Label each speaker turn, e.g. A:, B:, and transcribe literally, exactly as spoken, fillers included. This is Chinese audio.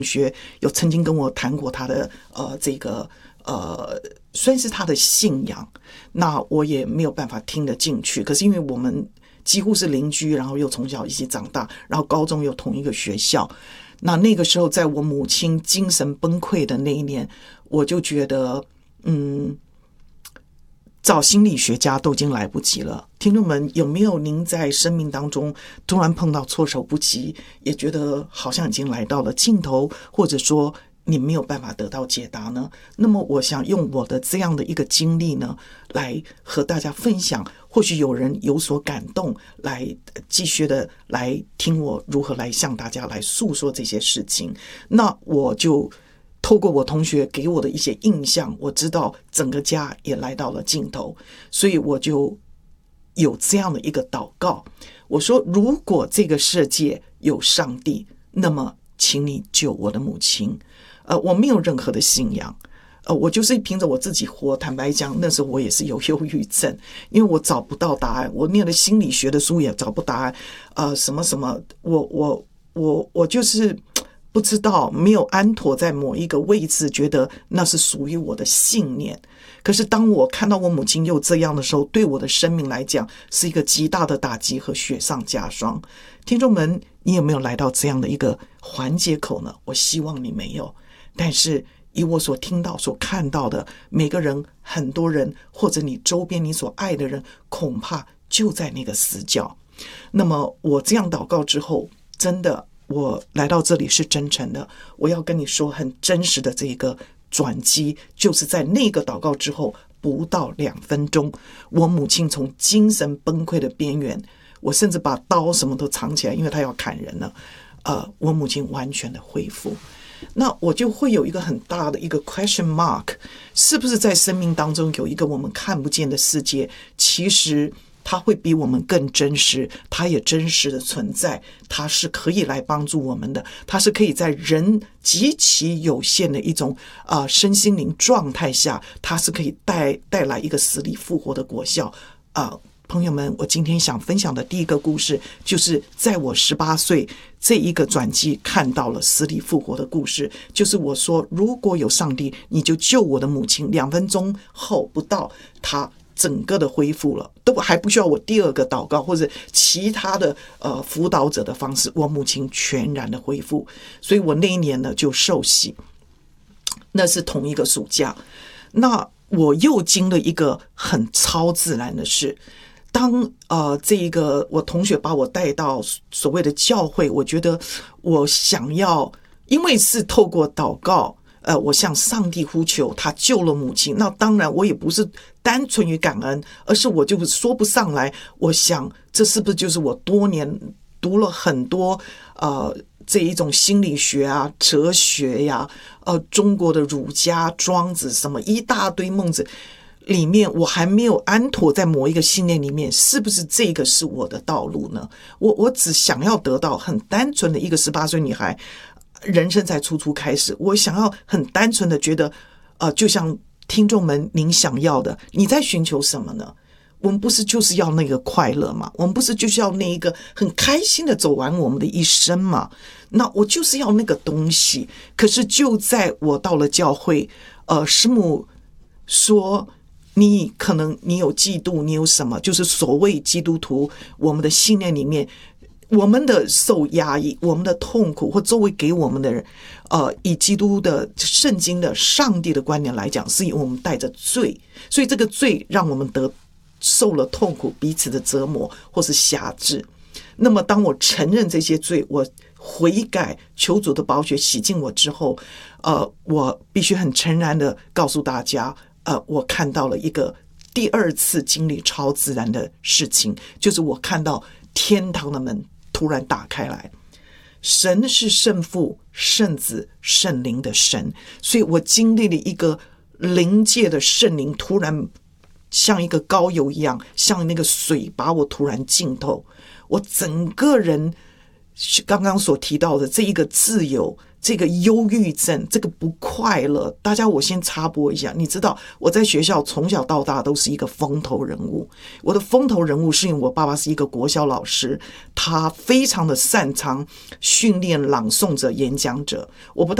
A: 学有曾经跟我谈过他的呃这个呃算是他的信仰，那我也没有办法听得进去。可是因为我们几乎是邻居，然后又从小一起长大，然后高中又同一个学校，那那个时候在我母亲精神崩溃的那一年，我就觉得嗯。找心理学家都已经来不及了。听众们，有没有您在生命当中突然碰到措手不及，也觉得好像已经来到了尽头，或者说你没有办法得到解答呢？那么我想用我的这样的一个经历呢，来和大家分享，或许有人有所感动，来继续的来听我如何来向大家来诉说这些事情。那我就透过我同学给我的一些印象，我知道整个家也来到了尽头，所以我就有这样的一个祷告。我说，如果这个世界有上帝，那么请你救我的母亲。呃，我没有任何的信仰，呃，我就是凭着我自己活。坦白讲，那时候我也是有忧郁症，因为我找不到答案，我念了心理学的书也找不答案，呃，什么什么，我我我我就是不知道，没有安妥在某一个位置，觉得那是属于我的信念。可是当我看到我母亲又这样的时候，对我的生命来讲是一个极大的打击和雪上加霜。听众们，你有没有来到这样的一个环节口呢？我希望你没有，但是以我所听到所看到的，每个人很多人，或者你周边你所爱的人，恐怕就在那个死角。那么我这样祷告之后，真的我来到这里是真诚的，我要跟你说很真实的这个转机，就是在那个祷告之后不到两分钟，我母亲从精神崩溃的边缘，我甚至把刀什么都藏起来，因为她要砍人了，呃，我母亲完全的恢复。那我就会有一个很大的一个 question mark， 是不是在生命当中有一个我们看不见的世界，其实它会比我们更真实，它也真实的存在，它是可以来帮助我们的，它是可以在人极其有限的一种呃身心灵状态下，它是可以带带来一个死里复活的果效啊、呃。朋友们，我今天想分享的第一个故事，就是在我十八岁这一个转机看到了死里复活的故事。就是我说，如果有上帝，你就救我的母亲。两分钟后不到，他整个的恢复了，都还不需要我第二个祷告或者其他的呃辅导者的方式，我母亲全然的恢复。所以我那一年呢就受洗，那是同一个暑假。那我又经历一个很超自然的事。当呃这一个我同学把我带到所谓的教会，我觉得我想要，因为是透过祷告，呃，我向上帝呼求，他救了母亲。那当然我也不是单纯于感恩，而是我就说不上来。我想这是不是就是我多年读了很多呃这一种心理学啊、哲学呀、呃中国的儒家、庄子什么一大堆孟子。里面我还没有安妥在某一个信念里面，是不是这个是我的道路呢？我我只想要得到很单纯的一个十八岁女孩，人生才初初开始，我想要很单纯的觉得，呃，就像听众们您想要的，你在寻求什么呢？我们不是就是要那个快乐吗？我们不是就是要那一个很开心的走完我们的一生吗？那我就是要那个东西。可是就在我到了教会，呃，师母说，你可能你有嫉妒，你有什么，就是所谓基督徒我们的信念里面，我们的受压抑，我们的痛苦，或周围给我们的人，呃，以基督的圣经的上帝的观念来讲，是以我们带着罪，所以这个罪让我们得受了痛苦，彼此的折磨或是辖制。那么当我承认这些罪，我悔改，求主的宝血洗净我之后，呃，我必须很诚然的告诉大家，呃，我看到了一个第二次经历超自然的事情，就是我看到天堂的门突然打开来。神是圣父、圣子、圣灵的神，所以我经历了一个灵界的圣灵突然像一个膏油一样，像那个水把我突然浸透，我整个人刚刚所提到的这一个自由， 这个忧郁症，这个不快乐，大家我先插播一下，你知道我在学校从小到大都是一个风头人物。我的风头人物是因为我爸爸是一个国小老师，他非常的擅长训练朗诵者、演讲者。我不但